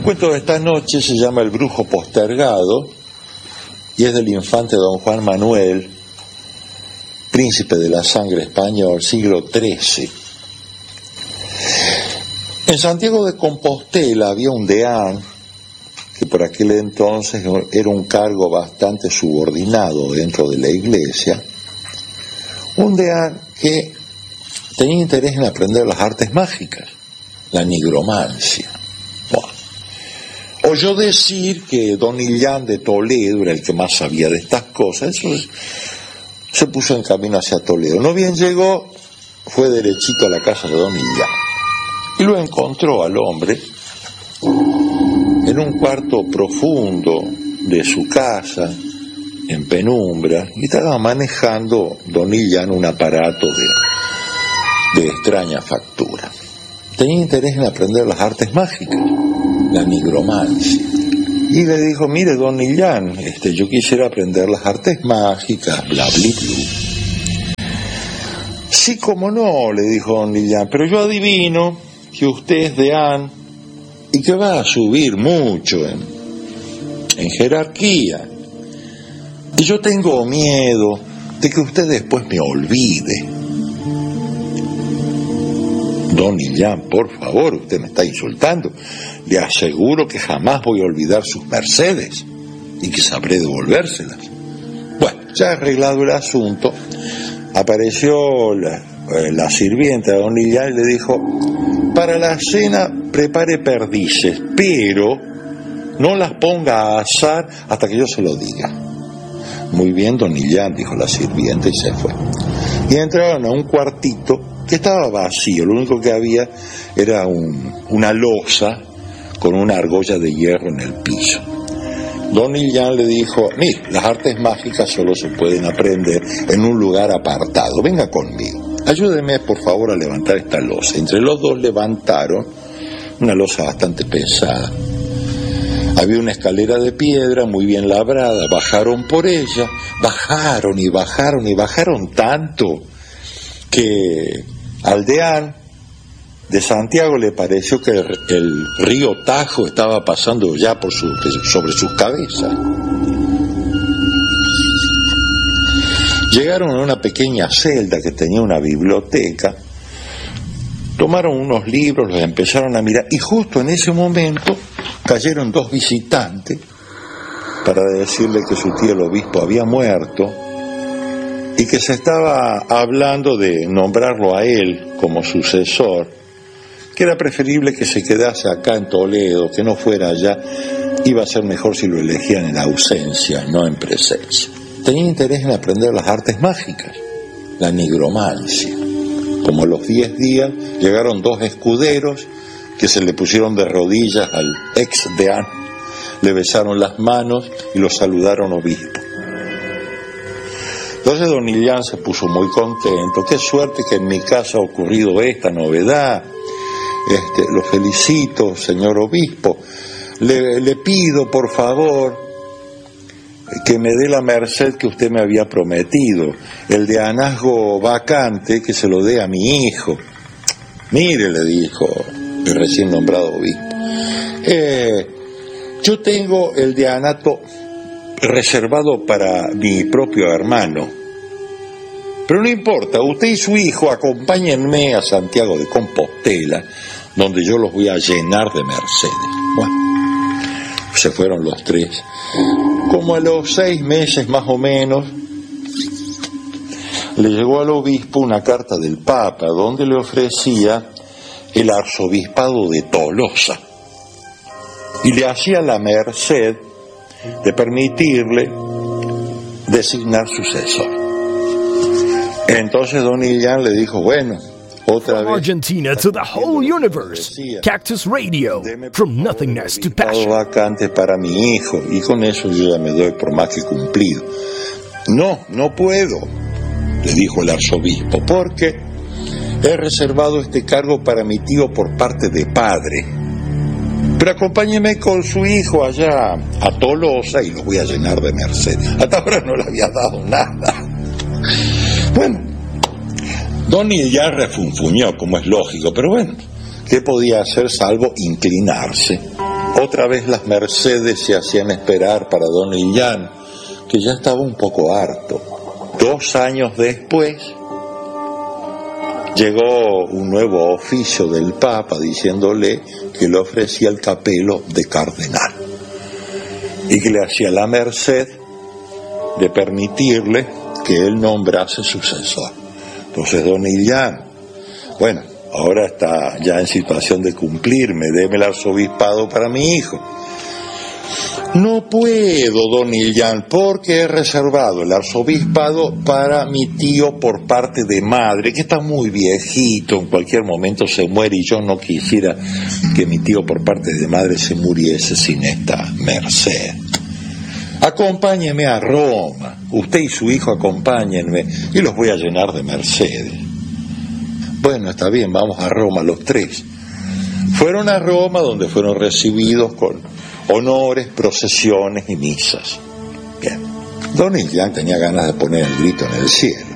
El cuento de esta noche se llama El brujo postergado y es del infante don Juan Manuel, príncipe de la sangre español, siglo XIII. En Santiago de Compostela había un deán que por aquel entonces era un cargo bastante subordinado dentro de la iglesia, un deán que tenía interés en aprender las artes mágicas, la nigromancia. Oyó decir que don Illán de Toledo era el que más sabía de estas cosas, eso se puso en camino hacia Toledo. No bien llegó, fue derechito a la casa de don Illán y lo encontró al hombre en un cuarto profundo de su casa, en penumbra, y estaba manejando don Illán un aparato de extraña factura. Tenía interés en aprender las artes mágicas, la nigromancia. Y le dijo, mire, don Illán, yo quisiera aprender las artes mágicas, bla, bla, bla. Sí, como no, le dijo don Illán, pero yo adivino que usted es deán y que va a subir mucho en jerarquía. Y yo tengo miedo de que usted después me olvide. Don Illán, por favor, usted me está insultando. Le aseguro que jamás voy a olvidar sus mercedes y que sabré devolvérselas. Bueno, ya arreglado el asunto, apareció la sirvienta de don Illán y le dijo, para la cena prepare perdices, pero no las ponga a asar hasta que yo se lo diga. Muy bien, don Illán, dijo la sirvienta y se fue. Y entraron a un cuartito que estaba vacío, lo único que había era una losa con una argolla de hierro en el piso. Don Illán le dijo, mire, las artes mágicas solo se pueden aprender en un lugar apartado, venga conmigo, ayúdeme por favor a levantar esta losa. Entre los dos levantaron una losa bastante pesada. Había una escalera de piedra muy bien labrada, bajaron por ella, bajaron y bajaron y bajaron tanto que al deán de Santiago le pareció que el río Tajo estaba pasando ya sobre sus cabezas. Llegaron a una pequeña celda que tenía una biblioteca, tomaron unos libros, los empezaron a mirar y justo en ese momento cayeron dos visitantes para decirle que su tío el obispo había muerto y que se estaba hablando de nombrarlo a él como sucesor, que era preferible que se quedase acá en Toledo, que no fuera allá, iba a ser mejor si lo elegían en ausencia, no en presencia. Tenía interés en aprender las artes mágicas, la nigromancia. Como a los 10 días llegaron dos escuderos que se le pusieron de rodillas al ex deán, le besaron las manos y lo saludaron obispo. Entonces don Illán se puso muy contento. Qué suerte que en mi casa ha ocurrido esta novedad. Lo felicito, señor obispo. Le pido, por favor, que me dé la merced que usted me había prometido, el deanazgo vacante, que se lo dé a mi hijo. Mire, le dijo el recién nombrado obispo, yo tengo el deanato reservado para mi propio hermano, pero no importa, usted y su hijo acompáñenme a Santiago de Compostela, donde yo los voy a llenar de mercedes. Bueno, se fueron los tres. Como a los 6 meses más o menos, le llegó al obispo una carta del Papa donde le ofrecía el arzobispado de Tolosa y le hacía la merced de permitirle designar sucesor. Entonces don Illán le dijo, bueno, otra From vez Argentina to the whole universe, Cactus Radio, from nothingness to passion. Vacante para mi hijo, y con eso yo ya me doy por más que cumplido. No puedo, le dijo el arzobispo, porque he reservado este cargo para mi tío por parte de padre. Pero acompáñeme con su hijo allá a Tolosa y lo voy a llenar de merced. Hasta ahora no le había dado nada. Bueno, don Illán refunfuñó, como es lógico, pero bueno, ¿qué podía hacer salvo inclinarse Otra vez las mercedes se hacían esperar para don Illán, que ya estaba un poco harto. 2 años después llegó un nuevo oficio del Papa diciéndole que le ofrecía el capelo de cardenal y que le hacía la merced de permitirle que él nombrase sucesor. Entonces don Illán, bueno, ahora está ya en situación de cumplirme, deme el arzobispado para mi hijo. No puedo, don Illán, porque he reservado el arzobispado para mi tío por parte de madre, que está muy viejito, en cualquier momento se muere y yo no quisiera que mi tío por parte de madre se muriese sin esta merced. Acompáñeme a Roma, usted y su hijo acompáñenme y los voy a llenar de mercedes. Bueno, está bien, vamos a Roma los 3. Fueron a Roma, donde fueron recibidos con honores, procesiones y misas. Bien, don Illán tenía ganas de poner el grito en el cielo.